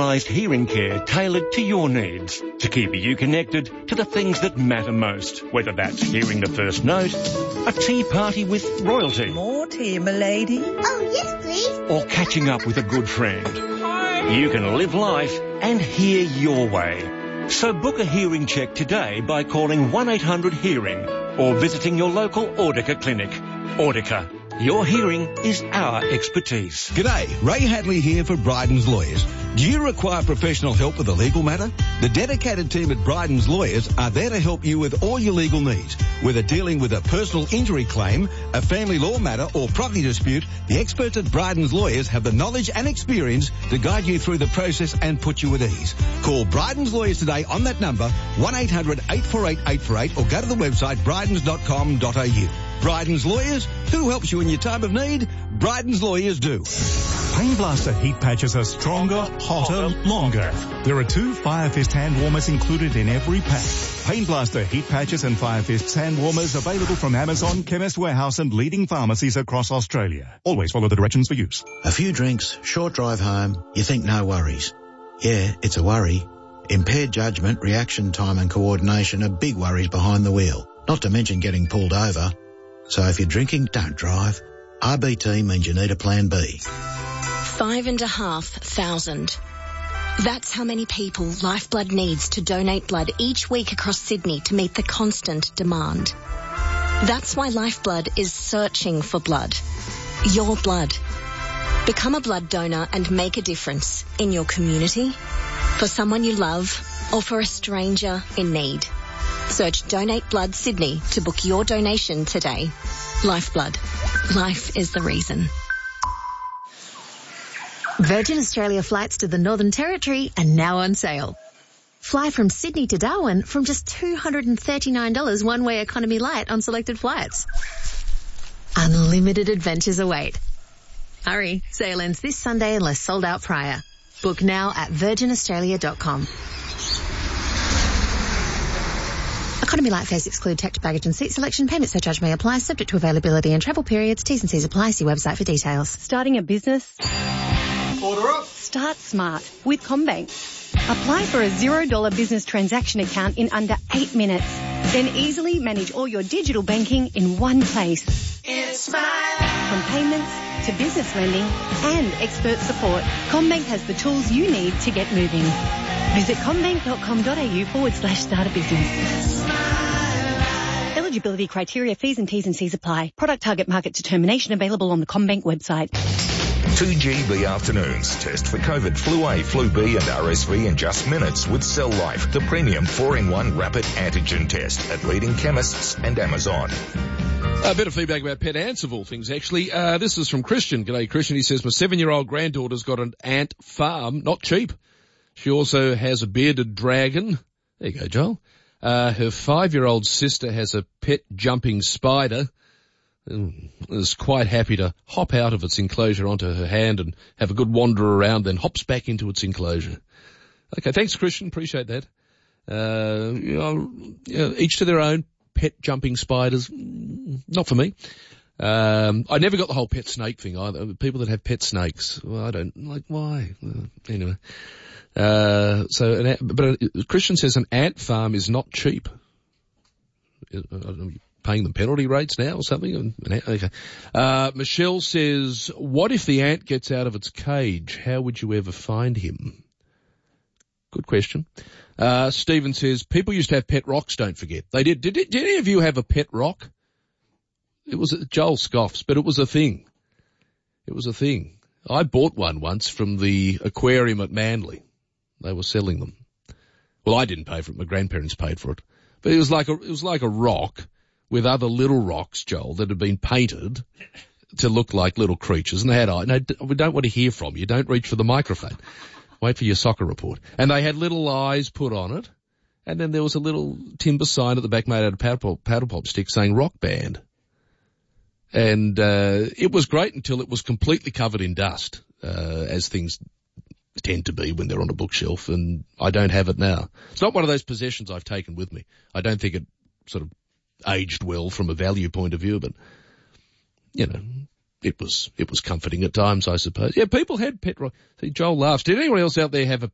specialised hearing care tailored to your needs to keep you connected to the things that matter most, whether that's hearing the first note, a tea party with royalty. More tea, m'lady. Oh, yes, please. Or catching up with a good friend. You can live life and hear your way. So book a hearing check today by calling 1-800-HEARING or visiting your local Audica clinic. Audica, your hearing is our expertise. G'day, Ray Hadley here for Bryden's Lawyers. Do you require professional help with a legal matter? The dedicated team at Bryden's Lawyers are there to help you with all your legal needs. Whether dealing with a personal injury claim, a family law matter or property dispute, the experts at Bryden's Lawyers have the knowledge and experience to guide you through the process and put you at ease. Call Bryden's Lawyers today on that number, 1-800-848-848, or go to the website brydens.com.au. Bryden's Lawyers, who helps you in your time of need? Bryden's Lawyers do. Pain Blaster heat patches are stronger, hotter, longer. There are 2 Fire Fist hand warmers included in every pack. Pain Blaster heat patches and Fire Fist hand warmers available from Amazon, Chemist Warehouse and leading pharmacies across Australia. Always follow the directions for use. A few drinks, short drive home, you think no worries. Yeah, it's a worry. Impaired judgment, reaction time and coordination are big worries behind the wheel, not to mention getting pulled over. So if you're drinking, don't drive. RBT means you need a plan B. 5,500. That's how many people Lifeblood needs to donate blood each week across Sydney to meet the constant demand. That's why Lifeblood is searching for blood. Your blood. Become a blood donor and make a difference in your community, for someone you love, or for a stranger in need. Search Donate Blood Sydney to book your donation today. Lifeblood. Life is the reason. Virgin Australia flights to the Northern Territory are now on sale. Fly from Sydney to Darwin from just $239 one-way economy light on selected flights. Unlimited adventures await. Hurry, sale ends this Sunday unless sold out prior. Book now at virginaustralia.com. Economy light fares exclude checked baggage and seat selection. Payment surcharge may apply, subject to availability and travel periods. T's and C's apply. See website for details. Starting a business? Order up. Start smart with CommBank. Apply for a $0 business transaction account in under 8 minutes. Then easily manage all your digital banking in one place. It's smart. From payments to business lending and expert support, CommBank has the tools you need to get moving. Visit commbank.com.au/start a business. Eligibility criteria, fees and T's and C's apply. Product target market determination available on the CommBank website. 2GB afternoons. Test for COVID, flu A, flu B and RSV in just minutes with Cell Life, the premium 4-in-1 rapid antigen test at leading chemists and Amazon. A bit of feedback about pet ants of all things, actually. This is from Christian. G'day, Christian. He says, my 7-year-old granddaughter's got an ant farm, not cheap. She also has a bearded dragon. There you go, Joel. Her 5-year-old sister has a pet jumping spider. Is quite happy to hop out of its enclosure onto her hand and have a good wander around, then hops back into its enclosure. Okay, thanks, Christian. Appreciate that. Each to their own. Pet jumping spiders, not for me. I never got the whole pet snake thing either. People that have pet snakes, well, I don't like. Why? Anyway. But Christian says an ant farm is not cheap. I don't know, paying them penalty rates now or something? Okay. Michelle says, what if the ant gets out of its cage? How would you ever find him? Good question. Stephen says, people used to have pet rocks, don't forget. They did. Did any of you have a pet rock? It was, Joel scoffs, but it was a thing. It was a thing. I bought one once from the aquarium at Manly. They were selling them. Well, I didn't pay for it. My grandparents paid for it. But it was like a rock with other little rocks, Joel, that had been painted to look like little creatures. And they had eyes. No, we don't want to hear from you. Don't reach for the microphone. Wait for your soccer report. And they had little eyes put on it. And then there was a little timber sign at the back made out of paddle pop sticks saying rock band. And it was great until it was completely covered in dust, as things tend to be when they're on a bookshelf, and I don't have it now. It's not one of those possessions I've taken with me. I don't think it sort of aged well from a value point of view, but, you know, it was comforting at times, I suppose. Yeah, people had pet rock. See, Joel laughs. Did anyone else out there have a